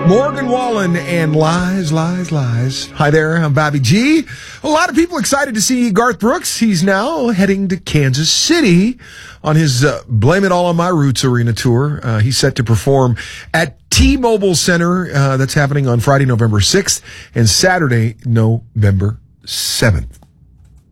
Morgan Wallen and Lies, Lies, Lies. Hi there, I'm Bobby G. A lot of people excited to see Garth Brooks. He's now heading to Kansas City on his Blame It All on My Roots arena tour. He's set to perform at T-Mobile Center. That's happening on Friday, November 6th and Saturday, November 7th.